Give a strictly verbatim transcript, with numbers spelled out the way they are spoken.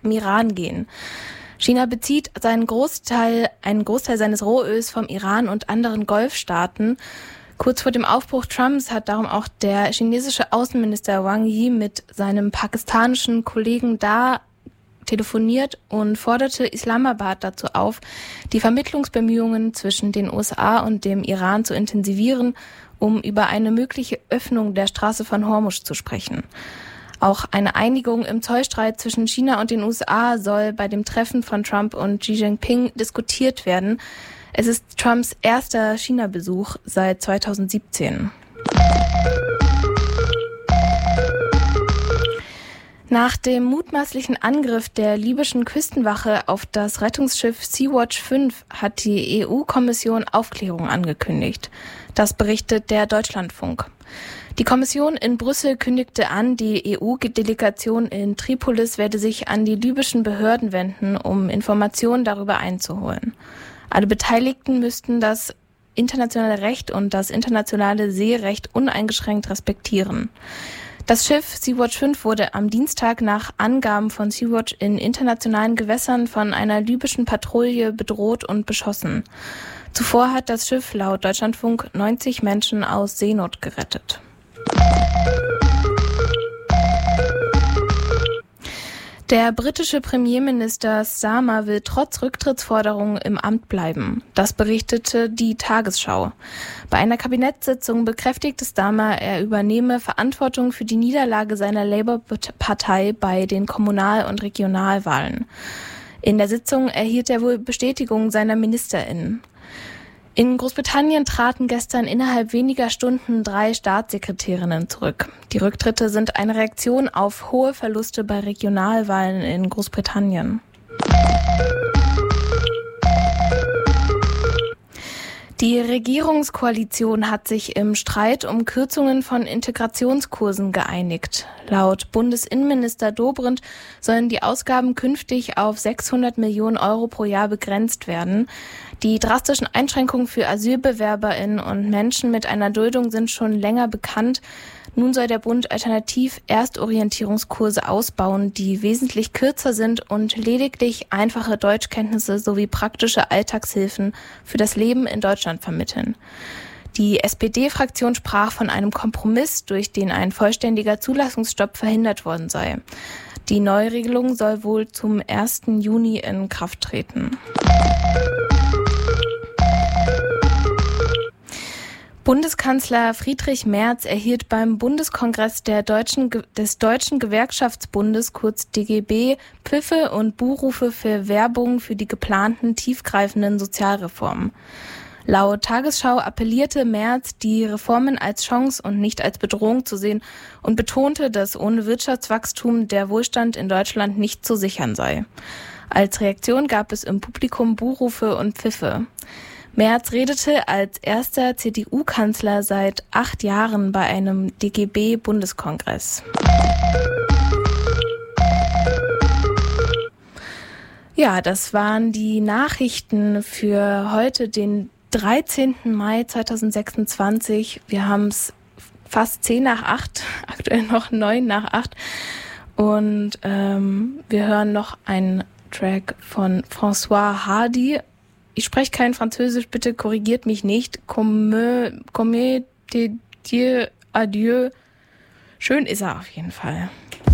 im Iran gehen. China bezieht seinen Großteil, einen Großteil seines Rohöls vom Iran und anderen Golfstaaten. Kurz vor dem Aufbruch Trumps hat darum auch der chinesische Außenminister Wang Yi mit seinem pakistanischen Kollegen da telefoniert und forderte Islamabad dazu auf, die Vermittlungsbemühungen zwischen den U S A und dem Iran zu intensivieren, um über eine mögliche Öffnung der Straße von Hormuz zu sprechen. Auch eine Einigung im Zollstreit zwischen China und den U S A soll bei dem Treffen von Trump und Xi Jinping diskutiert werden. Es ist Trumps erster China-Besuch seit zweitausendsiebzehn. Nach dem mutmaßlichen Angriff der libyschen Küstenwache auf das Rettungsschiff Sea-Watch fünf hat die E U-Kommission Aufklärung angekündigt. Das berichtet der Deutschlandfunk. Die Kommission in Brüssel kündigte an, die E U-Delegation in Tripolis werde sich an die libyschen Behörden wenden, um Informationen darüber einzuholen. Alle Beteiligten müssten das internationale Recht und das internationale Seerecht uneingeschränkt respektieren. Das Schiff Sea-Watch fünf wurde am Dienstag nach Angaben von Sea-Watch in internationalen Gewässern von einer libyschen Patrouille bedroht und beschossen. Zuvor hat das Schiff laut Deutschlandfunk neunzig Menschen aus Seenot gerettet. Der britische Premierminister Starmer will trotz Rücktrittsforderungen im Amt bleiben. Das berichtete die Tagesschau. Bei einer Kabinettssitzung bekräftigte Starmer, er übernehme Verantwortung für die Niederlage seiner Labour-Partei bei den Kommunal- und Regionalwahlen. In der Sitzung erhielt er wohl Bestätigung seiner MinisterInnen. In Großbritannien traten gestern innerhalb weniger Stunden drei Staatssekretärinnen zurück. Die Rücktritte sind eine Reaktion auf hohe Verluste bei Regionalwahlen in Großbritannien. Die Regierungskoalition hat sich im Streit um Kürzungen von Integrationskursen geeinigt. Laut Bundesinnenminister Dobrindt sollen die Ausgaben künftig auf sechshundert Millionen Euro pro Jahr begrenzt werden. Die drastischen Einschränkungen für AsylbewerberInnen und Menschen mit einer Duldung sind schon länger bekannt. Nun soll der Bund alternativ Erstorientierungskurse ausbauen, die wesentlich kürzer sind und lediglich einfache Deutschkenntnisse sowie praktische Alltagshilfen für das Leben in Deutschland vermitteln. Die S P D-Fraktion sprach von einem Kompromiss, durch den ein vollständiger Zulassungsstopp verhindert worden sei. Die Neuregelung soll wohl zum ersten Juni in Kraft treten. Bundeskanzler Friedrich Merz erhielt beim Bundeskongress der Deutschen, des Deutschen Gewerkschaftsbundes, kurz D G B, Pfiffe und Buhrufe für Werbung für die geplanten tiefgreifenden Sozialreformen. Laut Tagesschau appellierte Merz, die Reformen als Chance und nicht als Bedrohung zu sehen und betonte, dass ohne Wirtschaftswachstum der Wohlstand in Deutschland nicht zu sichern sei. Als Reaktion gab es im Publikum Buhrufe und Pfiffe. Merz redete als erster C D U-Kanzler seit acht Jahren bei einem D G B-Bundeskongress. Ja, das waren die Nachrichten für heute, den dreizehnten Mai zweitausendsechsundzwanzig. Wir haben es fast zehn nach acht, aktuell noch neun nach acht. Und ähm, wir hören noch einen Track von François Hardy. Ich spreche kein Französisch, bitte korrigiert mich nicht. Comme, comme de Dieu, adieu. Schön ist er auf jeden Fall.